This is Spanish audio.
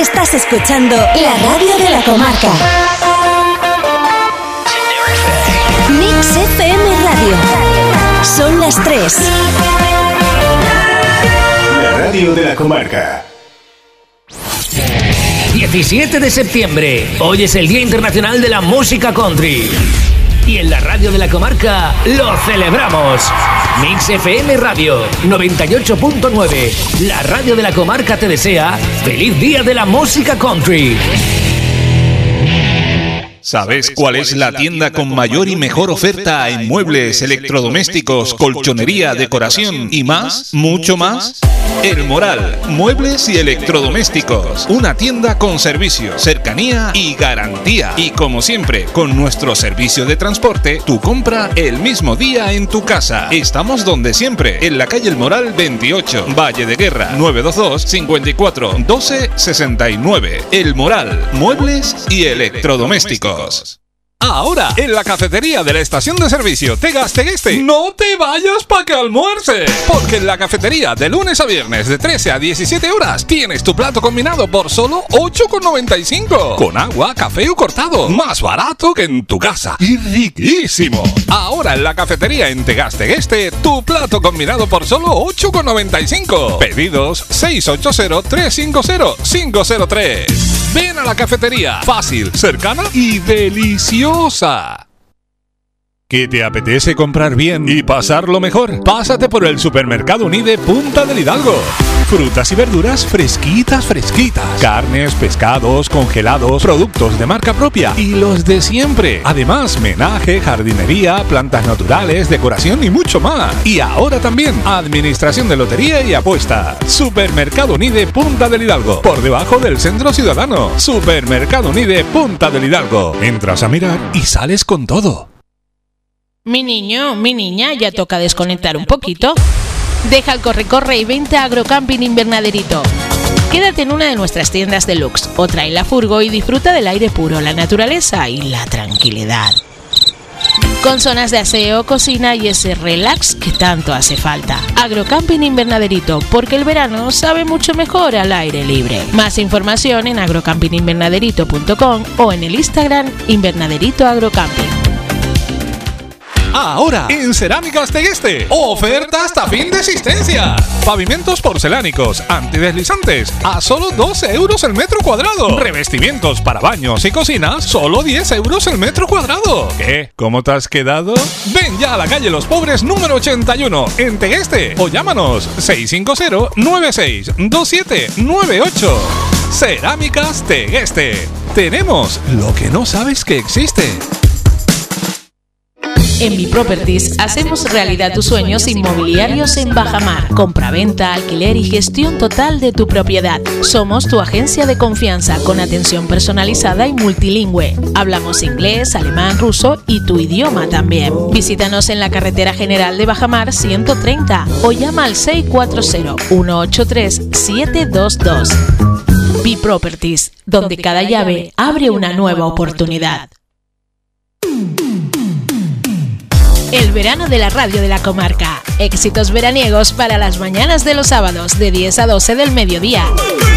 Estás escuchando la radio de la comarca. Mix FM Radio. Son las 3. La radio de la comarca. 17 de septiembre. Hoy es el Día Internacional de la Música Country. Y en la radio de la comarca lo celebramos. Mix FM Radio 98.9. La radio de la comarca te desea feliz Día de la Música Country. ¿Sabes cuál es la tienda con mayor y mejor oferta en muebles, electrodomésticos, colchonería, decoración y más? ¿Mucho más? El Moral, muebles y electrodomésticos. Una tienda con servicio, cercanía y garantía. Y como siempre, con nuestro servicio de transporte, tu compra el mismo día en tu casa. Estamos donde siempre, en la calle El Moral 28, Valle de Guerra, 922 54 12 69. El Moral, muebles y electrodomésticos. Ahora, en la cafetería de la estación de servicio Tegas Tegueste, no te vayas para que almuerces, porque en la cafetería de lunes a viernes de 13 a 17 horas tienes tu plato combinado por solo 8,95, con agua, café o cortado, más barato que en tu casa y riquísimo. Ahora en la cafetería en Tegas Tegueste, tu plato combinado por solo 8,95. Pedidos 680-350-503. Ven a la cafetería, fácil, cercana y deliciosa. ¿Qué te apetece comprar bien y pasarlo mejor? Pásate por el Supermercado Unide Punta del Hidalgo. Frutas y verduras fresquitas. Carnes, pescados, congelados, productos de marca propia y los de siempre. Además, menaje, jardinería, plantas naturales, decoración y mucho más. Y ahora también, administración de lotería y apuestas. Supermercado Unide Punta del Hidalgo. Por debajo del Centro Ciudadano. Supermercado Unide Punta del Hidalgo. Entras a mirar y sales con todo. Mi niño, mi niña, ya toca desconectar un poquito. Deja el corre y vente a Agrocamping Invernaderito. Quédate en una de nuestras tiendas deluxe o trae la furgo y disfruta del aire puro, la naturaleza y la tranquilidad. Con zonas de aseo, cocina y ese relax que tanto hace falta. Agrocamping Invernaderito, porque el verano sabe mucho mejor al aire libre. Más información en agrocampinginvernaderito.com o en el Instagram Invernaderito Agrocamping. Ahora, en Cerámicas Tegueste, oferta hasta fin de existencia. Pavimentos porcelánicos, antideslizantes, a solo 12 euros el metro cuadrado. Revestimientos para baños y cocinas, solo 10 euros el metro cuadrado. ¿Qué? ¿Cómo te has quedado? Ven ya a la calle Los Pobres número 81, en Tegueste, o llámanos 650-962798. Cerámicas Tegueste. Tenemos lo que no sabes que existe. En Biproperties hacemos realidad tus sueños inmobiliarios en Bajamar. Compraventa, alquiler y gestión total de tu propiedad. Somos tu agencia de confianza con atención personalizada y multilingüe. Hablamos inglés, alemán, ruso y tu idioma también. Visítanos en la carretera general de Bajamar 130 o llama al 640-183-722. Biproperties, donde cada llave abre una nueva oportunidad. El verano de la radio de la comarca. Éxitos veraniegos para las mañanas de los sábados de 10 a 12 del mediodía.